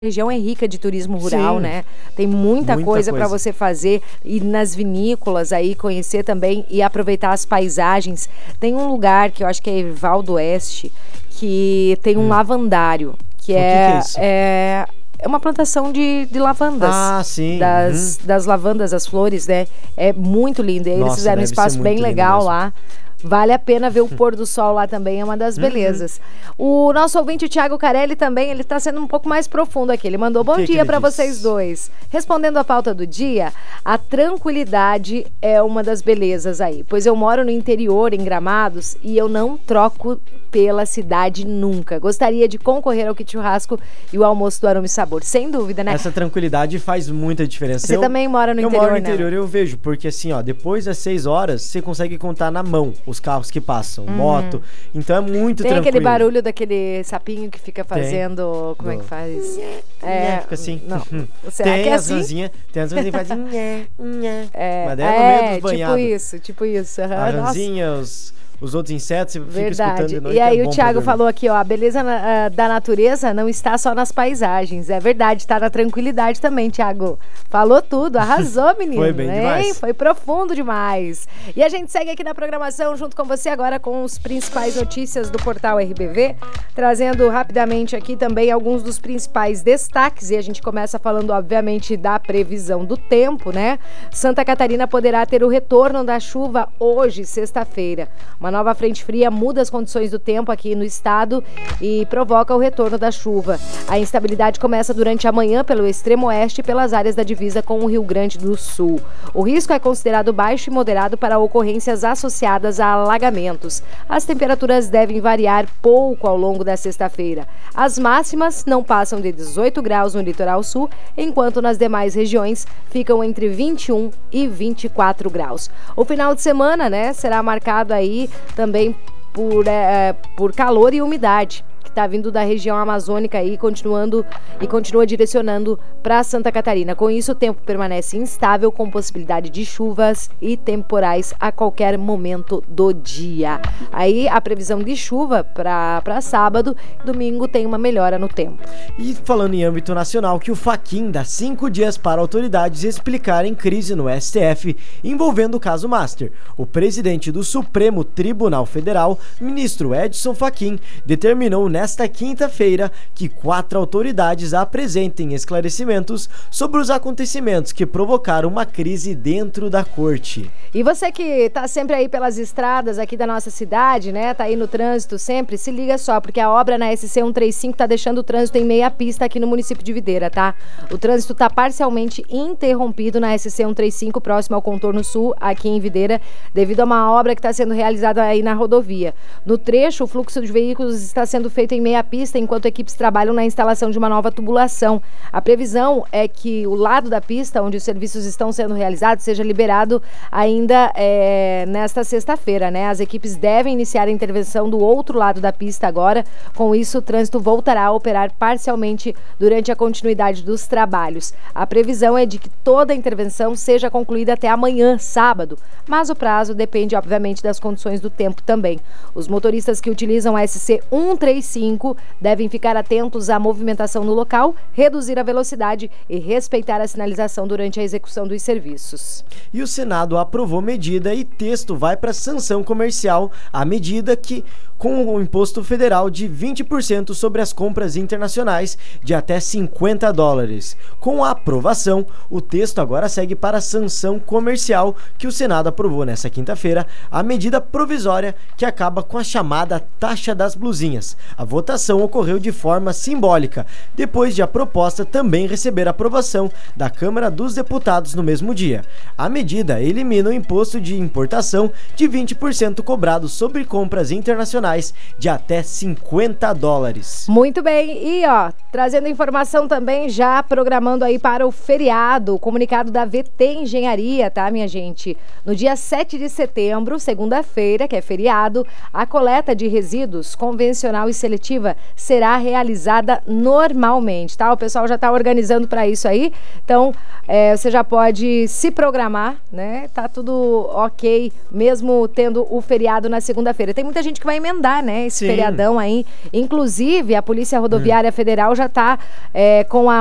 região é rica de turismo rural, Sim. né? Tem muita coisa para você fazer, ir nas vinícolas aí, conhecer também e aproveitar as paisagens. Tem um lugar que eu acho que é Erval do Oeste, que tem um lavandário, que que é isso? é uma plantação de lavandas. Ah, sim. Das lavandas, as flores, né? É muito lindo. E aí eles Nossa, fizeram um deve ser espaço muito bem lindo legal mesmo. lá. Vale a pena ver o pôr do sol lá também, é uma das belezas. O nosso ouvinte, o Thiago Carelli, também, ele tá sendo um pouco mais profundo aqui. Ele mandou bom dia para vocês dois. Respondendo a pauta do dia, a tranquilidade é uma das belezas aí. Pois eu moro no interior, em Gramados, e eu não troco pela cidade nunca. Gostaria de concorrer ao kit churrasco e o almoço do Aroma e Sabor. Sem dúvida, né? Essa tranquilidade faz muita diferença. Você também mora no interior, né? Eu moro no interior, eu vejo, porque assim, ó, depois das 6 horas, você consegue contar na mão os carros que passam, moto. Então é muito Tem tranquilo. aquele barulho daquele sapinho que fica fazendo... Como é que faz? Fica assim. Não. Será Tem que é as assim? ranzinhas, que fazem mas daí é no meio dos banhados. Tipo isso. A ranzinha, os outros insetos, você fica escutando de noite. E aí é o Thiago falou aqui, ó, a beleza da natureza não está só nas paisagens. É verdade, está na tranquilidade também, Thiago. Falou tudo, arrasou, menino. Foi bem demais. Foi profundo demais. E a gente segue aqui na programação junto com você agora com os principais notícias do portal RBV, trazendo rapidamente aqui também alguns dos principais destaques. E a gente começa falando, obviamente, da previsão do tempo, né? Santa Catarina poderá ter o retorno da chuva hoje, sexta-feira. Uma nova frente fria muda as condições do tempo aqui no estado e provoca o retorno da chuva. A instabilidade começa durante a manhã pelo extremo oeste e pelas áreas da divisa com o Rio Grande do Sul. O risco é considerado baixo e moderado para ocorrências associadas a alagamentos. As temperaturas devem variar pouco ao longo da sexta-feira. As máximas não passam de 18 graus no litoral sul, enquanto nas demais regiões ficam entre 21 e 24 graus. O final de semana, né, será marcado aí também por calor e umidade, que está vindo da região amazônica aí, continua direcionando para Santa Catarina. Com isso, o tempo permanece instável, com possibilidade de chuvas e temporais a qualquer momento do dia. Aí, a previsão de chuva para sábado, domingo tem uma melhora no tempo. E falando em âmbito nacional, que o Fachin dá 5 dias para autoridades explicarem crise no STF envolvendo o caso Master. O presidente do Supremo Tribunal Federal, ministro Edson Fachin, determinou nesta quinta-feira que 4 autoridades apresentem esclarecimentos sobre os acontecimentos que provocaram uma crise dentro da corte. E você que tá sempre aí pelas estradas aqui da nossa cidade, né, tá aí no trânsito sempre, se liga só, porque a obra na SC 135 tá deixando o trânsito em meia pista aqui no município de Videira, tá? O trânsito tá parcialmente interrompido na SC 135, próximo ao contorno sul, aqui em Videira, devido a uma obra que tá sendo realizada aí na rodovia. No trecho, o fluxo de veículos está sendo feito em meia pista, enquanto equipes trabalham na instalação de uma nova tubulação. A previsão é que o lado da pista, onde os serviços estão sendo realizados, seja liberado ainda nesta sexta-feira, né? As equipes devem iniciar a intervenção do outro lado da pista agora. Com isso, o trânsito voltará a operar parcialmente durante a continuidade dos trabalhos. A previsão é de que toda a intervenção seja concluída até amanhã, sábado, mas o prazo depende, obviamente, das condições do tempo também. Os motoristas que utilizam a SC 135 devem ficar atentos à movimentação no local, reduzir a velocidade e respeitar a sinalização durante a execução dos serviços. E o Senado aprovou medida e texto vai para sanção comercial, a medida que com o imposto federal de 20% sobre as compras internacionais de até $50. Com a aprovação, o texto agora segue para a sanção comercial que o Senado aprovou nesta quinta-feira, a medida provisória que acaba com a chamada taxa das blusinhas. A votação ocorreu de forma simbólica, depois de a proposta também receber aprovação da Câmara dos Deputados no mesmo dia. A medida elimina o imposto de importação de 20% cobrado sobre compras internacionais de até $50. Muito bem, e ó, trazendo informação também, já programando aí para o feriado, o comunicado da VT Engenharia, tá, minha gente? No dia 7 de setembro, segunda-feira, que é feriado, a coleta de resíduos convencional e seletiva será realizada normalmente, tá? O pessoal já tá organizando para isso aí, então você já pode se programar, né? Tá tudo ok, mesmo tendo o feriado na segunda-feira. Tem muita gente que vai emendar emendar, né, esse Sim. feriadão aí. Inclusive, a Polícia Rodoviária Federal já está com a